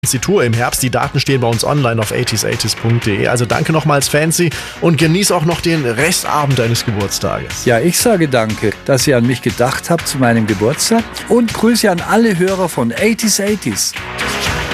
Die Tour im Herbst, die Daten stehen bei uns online auf 80s80s.de. Also danke nochmals, Fancy, und genieß auch noch den Restabend deines Geburtstages. Ja, ich sage danke, dass ihr an mich gedacht habt zu meinem Geburtstag und Grüße an alle Hörer von 80s80s.